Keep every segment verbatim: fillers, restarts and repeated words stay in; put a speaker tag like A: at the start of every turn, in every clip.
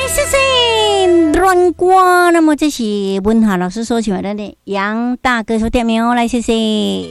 A: 谢谢软瓜。那么这是文华老师所请来的杨大哥所点名哦，来谢谢。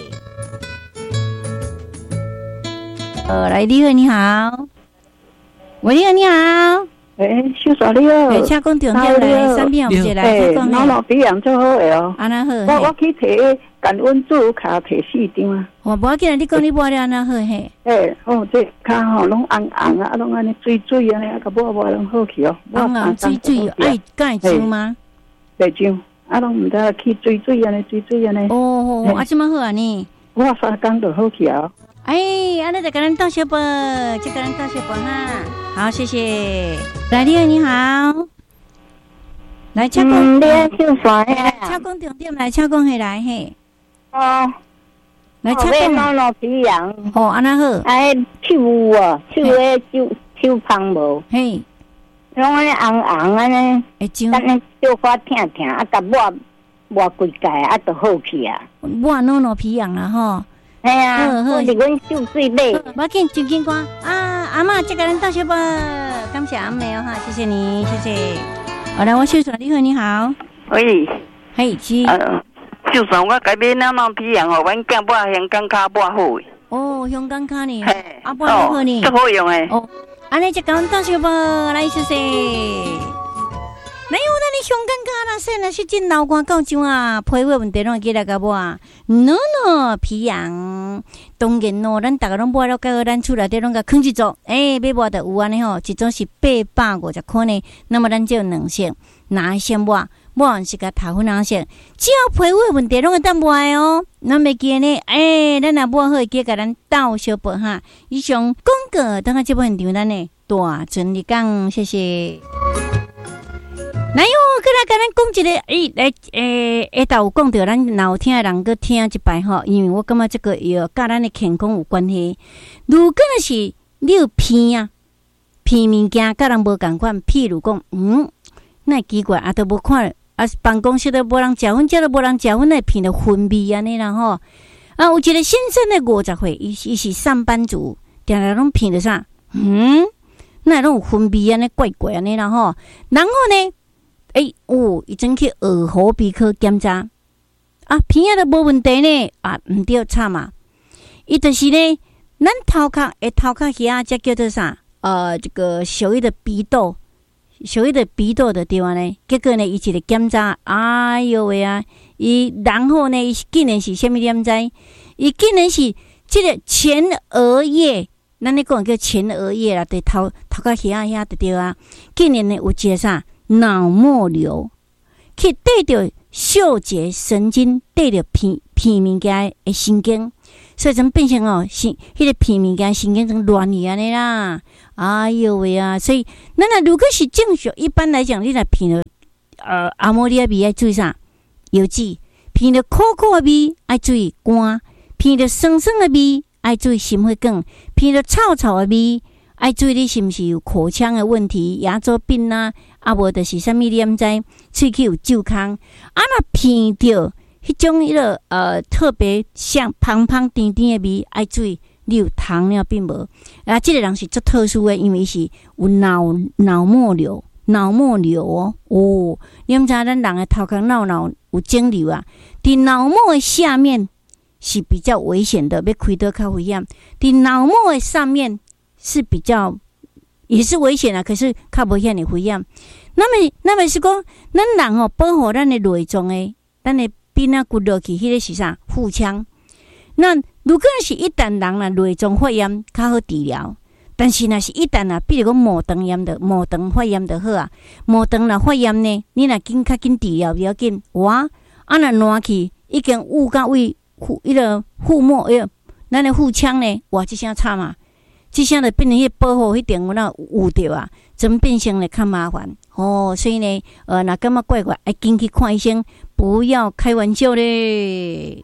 A: 呃，来，你好，你好，喂，你好，你好，
B: 诶，秀嫂你好，
A: 诶，请讲重点来，三遍有一来，
B: 诶，脑脑皮痒最好诶哦，
A: 安那好，
B: 我我去摕感温珠卡摕四张啊，
A: 我无要紧，你讲你抹了安那好嘿，
B: 诶，哦，这卡吼拢红红啊，拢安尼水水安尼，啊，甲抹抹拢好去哦，
A: 红啊，水水，爱敢会痒吗？
B: 袂痒，啊，拢毋知去水水安尼，水水安尼。
A: 哦，啊，这么好啊你？
B: 我三工就好去啊。
A: 哎，安尼就跟咱道小宝，就跟咱道小宝哈。好，谢谢。来，你好，你好。来，请讲。
C: 嗯，你姓啥呀？
A: 请讲重点来，请讲下来嘿。
C: 哦。
A: 来，请讲。
C: 脑脑皮痒。
A: 哦，安那好。
C: 哎，手啊，手诶，手手胖无。
A: 嘿。
C: 拢安尼红红安尼。
A: 会痒。
C: 等下小可疼疼，啊，甲抹抹规界，啊，就好去啊。
A: 抹脑脑皮痒啦吼。
C: 哎呀，我是阮秀水买。
A: 无要紧，就紧歌啊！阿嬷，这个人道小宝，感谢阿妹哦哈，谢谢你，谢谢。好来，我秀爽，你好，你好。
D: 喂，
A: 嘿，是。
D: 呃，秀爽，我改变脑脑皮痒哦，阮囝抹香港卡抹好诶。
A: 哦，香港卡呢？
D: 嘿，
A: 啊，抹好呢？
D: 足好用诶。
A: 哦，安尼就讲道小宝来谢谢。哪有那你香港卡啦？说那是真老瓜够种啊，皮肤问题拢记来个无啊？喏喏，皮痒，当然咯，咱大家拢抹了，到咱厝内底拢甲囥一组，诶、欸，要抹的有安尼吼，一种是八百五十块呢。那么咱就有两色，哪先抹？抹完是甲头粉红色，只要皮肤问题拢会当抹哦。咱袂记呢，诶、欸，咱若抹好，会记甲咱倒小宝哈。以上广告，等下这部现场咱呢大全力讲，谢谢。来哟，过来跟咱讲一个，诶、欸，来，诶、欸，下头有讲到咱老听的人，搁听一摆吼，因为我感觉这个药甲咱的健康有关系。如果若是你有偏啊，偏物件甲人无共款，譬如讲，嗯，那奇怪啊，都无看，啊，办公室都无人食薰，遮都无人食薰，那偏着薰味安尼啦吼。啊，有一个先生的五十岁，伊伊是上班族，定定拢偏着啥？嗯，那拢有薰味安尼怪怪安尼啦吼。然后呢？诶、欸，哦，已经去耳喉鼻科检查，啊，鼻啊都无问题呢，啊，毋对差嘛。伊就是呢，咱头壳诶头壳遐啊，这叫做啥？呃，这个所谓的鼻窦，所谓的鼻窦的地方呢，结果呢，伊一个检查，哎哟喂啊，伊然后呢，伊竟然是虾米点知？伊竟然是这个前额叶，咱咧讲叫前额叶啦，对头头壳遐遐就对啊，竟然呢有一个啥？脑膜瘤去对着嗅觉神经，对着鼻鼻物件的神经，所以怎变成哦，是迄个鼻物件神经怎乱去安尼啦？哎哟喂啊！所以咱若如果是正常，一般来讲，你若鼻着呃阿摩利亚味爱注意啥？油脂，鼻着苦苦的味爱注意肝，鼻着酸酸的味爱注意心血管，鼻着臭臭的味爱注意你是毋是有口腔的问题、牙周病啊？啊，无就是啥物你毋知，喙齿有皱空，啊，若闻到迄种迄个呃特别像芳芳甜甜的味，爱注意你有糖尿病无？啊，这个人是足特殊的，因为是有脑脑膜瘤，脑膜瘤哦。哦，你毋知咱人的头壳脑脑有肿瘤啊？伫脑膜的下面是比较危险的，要开刀较危险；伫脑膜的上面是比较。也是危险啊，可是较无遐尼危险。那么，那么是讲，咱人哦保护咱的内脏诶，咱的鼻啊骨落去，迄个是啥？腹腔。那如果是一旦人啦内脏发炎，较好治疗。但是若是一旦啊，比如讲毛肠炎的，毛肠发炎就好啊。毛肠若发炎呢，你若紧较紧治疗，不要紧。哇，啊若烂去，已经捂到位腹迄个腹膜，哎哟，咱的腹腔呢，哇，这声惨嘛。这下就变成迄保护迄点有那捂着啊，真变成咧较麻烦哦。所以呢，呃，若感觉怪怪，要紧去看医生，不要开玩笑咧。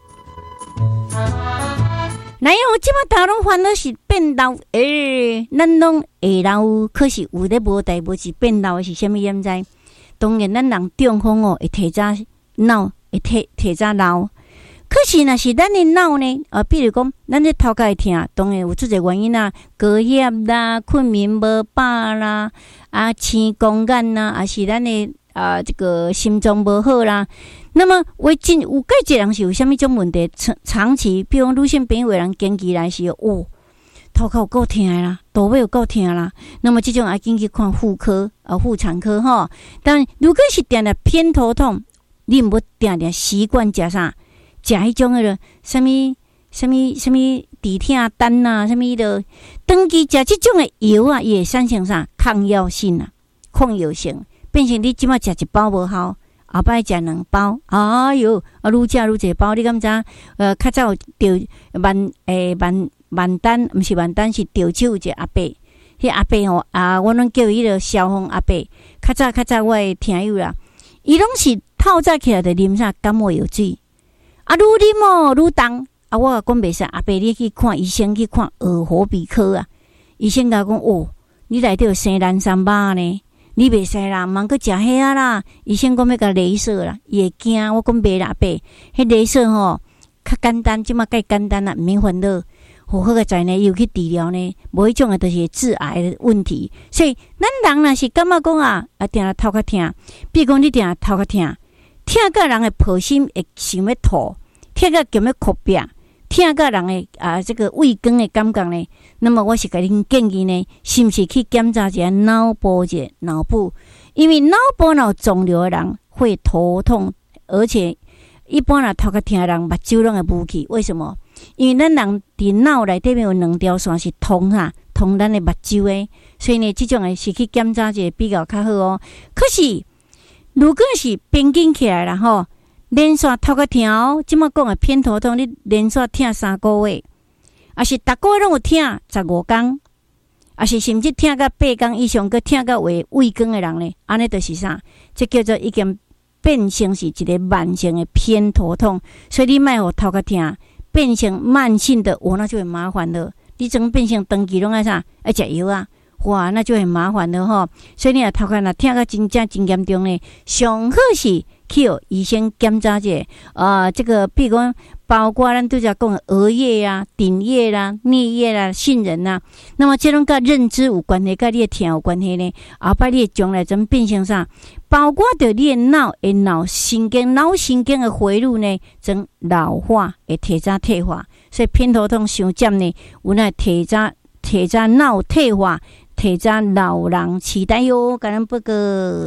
A: 来哦，即摆大家拢烦恼是变老，诶、欸，咱拢会老，可是有咧无代无志变老的是啥物嘢毋知？当然，咱人中风哦，会提早老，会提提早老。 可是若是咱的脑呢，啊，比如讲，咱咧头壳会痛，当然有这个原因啊，高血啦、困眠无饱啦、啊青光眼啦，还是咱的啊这个心脏无好啦。那么为真有介一人是有啥物种问题？长长期，比如讲女性朋友的人经期来时，哦，头壳有够痛的啦，肚尾有够痛啦。那么这种要紧去看妇科啊、妇产科吼。但如果是定定偏头痛，你毋要定定习惯食啥？食迄种个什么什么什么止痛丹啊，什么的，长期食即种的药啊，伊会产生啥抗药性啊、抗药性，变成你即马食一包无效，后摆食两包，哎哟，啊愈食愈济包，你敢知？呃，较早有钓万诶万万丹，毋是万丹，是钓手有一个阿伯，迄阿伯吼啊，我拢叫伊个消防阿伯。较早较早我的听友啦，伊拢是透早起来就啉啥感冒药水。啊，愈啉哦愈重啊！我讲袂使，阿伯你去看医生，去看耳喉鼻科啊。医生甲我讲，哦，你内底有生脓三巴呢，你袂使啦，茫个食遐啊啦。医生讲要甲雷射啦，伊会惊。我讲袂啦，阿伯，迄雷射吼较简单，即马介简单啦，毋免烦恼。好好个在呢，又去治疗呢，无迄种诶，就是致癌的问题。所以咱人若是感觉讲啊，啊，定下头壳痛，比如讲你定下头壳痛。痛到人的抱心会想要吐，痛到叫要哭壁，痛到人的啊这个胃光的感觉呢，那么我是给恁建议呢，是不是去检查一下脑部者脑部？因为脑部脑肿瘤的人会头痛，而且一般啦头壳痛的人目睭拢会雾去，为什么？因为咱人伫脑内底面有两条线是通哈，通咱的目睭的，所以呢，这种的是去检查一下比较较好哦。可是如果是平均起来啦吼，连续头壳痛哦，即马讲的偏头痛，你连续痛三个月，啊是逐个月拢有痛十五天，啊是甚至痛到八天以上，佮痛到胃胃光的人呢，安尼就是啥？这叫做已经变成是一个慢性的偏头痛，所以你莫互头壳痛变成慢性的，哦，那就很麻烦了。你整变成长期拢爱啥？爱食药啊？哇，那就很麻烦了吼。所以你若头壳若痛到真正真严重呢，上好是去互医生检查者。呃，这个比如讲，包括咱拄则讲的额叶啊、顶叶啦、颞叶啦、杏仁啦，那么这种甲认知有关系，甲你的痛有关系呢。后摆你将来怎变成啥？包括着你的脑的脑神经、脑神经的回路呢，怎老化会提早退化。所以偏头痛伤占呢，有那提早提早脑退化。提早老人痴呆哟，感恩不过。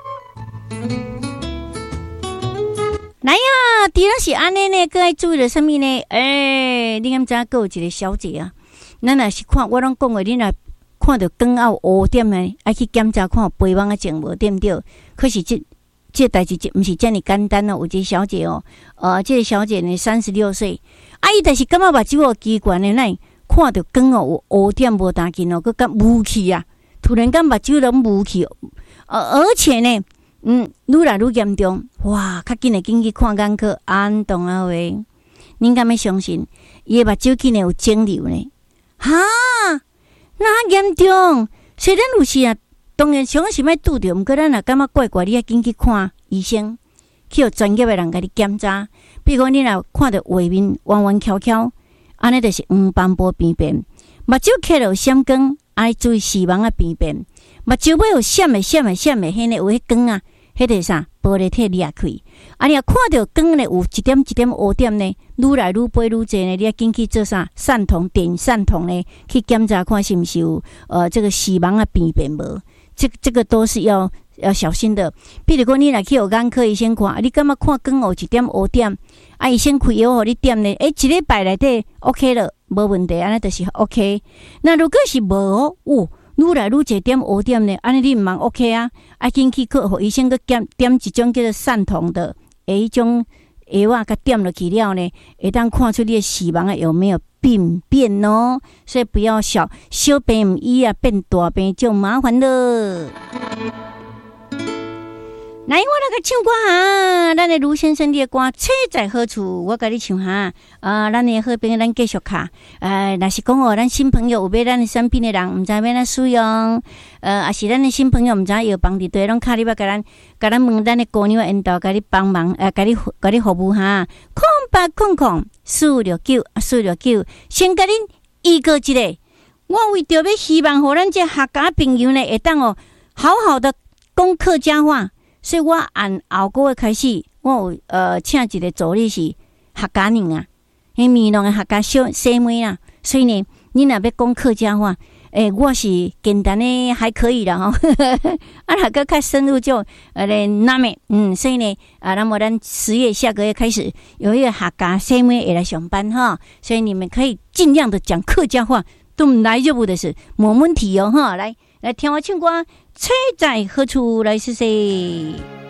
A: 来呀，除了是安尼呢，佮爱注意了什么呢？诶、欸，你敢知影？佮有一个小姐啊，咱若是看我拢讲过，你若看到光有乌点呢，爱去检查看肥胖的症无对不对？可是这这代志就毋是遮尔简单哦。有一个小姐哦，呃，这个小姐呢三十六岁，啊，伊但是感觉目睭有奇怪呢，那看到光哦有乌点无打紧哦，佮甲雾气啊，突然间目睭拢雾气，呃，而且呢。嗯，愈来愈严重，哇！较紧诶，紧去看眼科，安动啊喂！恁敢要相信？伊诶目睭竟然有肿瘤呢？哈，那严重！所以咱有时啊，当然上是要拄着，毋过咱若感觉怪怪，你要紧去看医生，去互专业诶人甲你检查。比如讲，你若看到画面弯弯翘翘，安尼就是黄斑部病变；目睭开了闪光，爱注意视网啊病变；目睭尾有闪诶闪诶闪诶，迄个有迄光啊。迄个啥玻璃体裂开，啊！你若看到光呢，有一点一點乌點呢，愈來愈飛愈濟呢，你要緊去做啥？散瞳點散瞳呢？去檢查看是毋是有呃這個視網啊病變無？這這個都是要要小心的。比如講，你若去有眼科醫生看，你感覺看光有一點烏點，啊，醫生開藥互你點呢？誒、欸，一禮拜內底 OK 了，無問題，安尼就是 OK。那如果是無哦，哦愈來愈濟點烏點呢？安尼你毋茫 OK 啊？啊，緊去去互醫生去點點一種叫做散瞳的，誒，迄種藥啊，甲點落去了呢，會當看出你的視網啊有沒有病變哦。所以不要小小病唔醫啊，變大病就麻煩了。 来，我来个唱歌哈，咱的卢先生的歌车在何处？我甲你唱哈，啊，咱的好朋友咱继续卡，呃，若是讲哦，咱新朋友有买咱的产品的人，毋知要哪使用，呃，也是咱的新朋友毋知药房伫对，拢卡你要甲咱，甲咱问咱的姑娘引导，甲你帮忙，呃，甲你甲你服务哈，空八空空四六九四六九，先甲恁预告一个，我为着要希望互咱这客家朋友呢，会当哦，好好的讲客家话。所以我按后个月开始，我有呃请一个助理是客家人啊，迄闽南的客家小小妹啦。所以呢，你若要讲客家话，诶、欸，我是简单的还可以啦吼。啊，若个较深入就呃咧那么嗯，所以呢啊，那么咱十月下个月开始有一个客家小妹会来上班哈，所以你们可以尽量的讲客家话，都来就不的是没问题哦哈，来。来听我唱歌，车在何处来试试？